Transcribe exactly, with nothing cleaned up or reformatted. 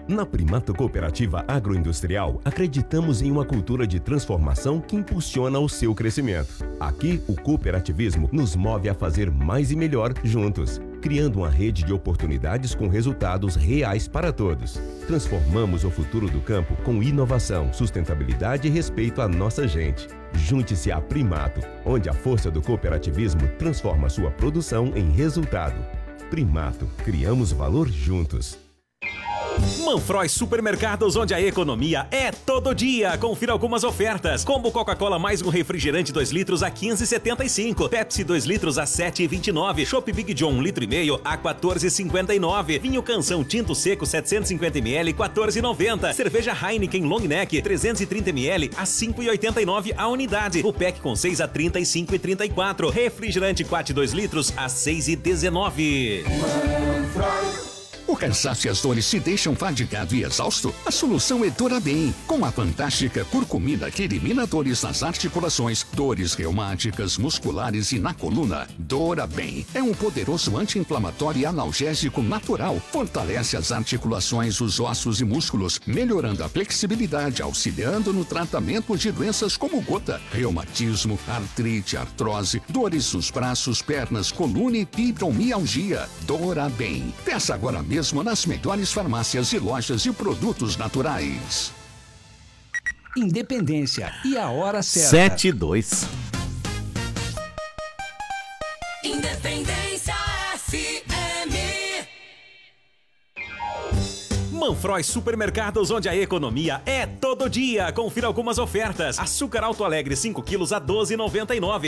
Na Primato Cooperativa Agroindustrial, acreditamos em uma cultura de transformação que impulsiona o seu crescimento. Aqui, o cooperativismo nos move a fazer mais e melhor juntos, criando uma rede de oportunidades com resultados reais para todos. Transformamos o futuro do campo com inovação, sustentabilidade e respeito à nossa gente. Junte-se à Primato, onde a força do cooperativismo transforma sua produção em resultado. Primato, criamos valor juntos. Manfroy Supermercados, onde a economia é todo dia. Confira algumas ofertas. Combo Coca-Cola mais um refrigerante dois litros a quinze reais e setenta e cinco centavos. Pepsi dois litros a sete reais e vinte e nove centavos. Chopp Big John um litro e meio a quatorze reais e cinquenta e nove centavos. Vinho Canção Tinto Seco setecentos e cinquenta mililitros quatorze reais e noventa centavos. Cerveja Heineken Long Neck trezentos e trinta mililitros a cinco reais e oitenta e nove centavos a unidade. O pack com seis a trinta e cinco reais e trinta e quatro centavos. Refrigerante Quat dois litros a seis reais e dezenove centavos. O cansaço e as dores te deixam fadigado e exausto? A solução é Dorabem, com a fantástica curcumina que elimina dores nas articulações, dores reumáticas, musculares e na coluna. Dorabem é um poderoso anti-inflamatório e analgésico natural. Fortalece as articulações, os ossos e músculos, melhorando a flexibilidade, auxiliando no tratamento de doenças como gota, reumatismo, artrite, artrose, dores nos braços, pernas, coluna e fibromialgia. Dorabem. Peça agora mesmo nas melhores farmácias e lojas de produtos naturais. Independência e a hora certa. sete e dois. Independência F M. Manfroy Supermercados, onde a economia é todo dia. Confira algumas ofertas. Açúcar Alto Alegre cinco quilos a doze reais e noventa e nove centavos.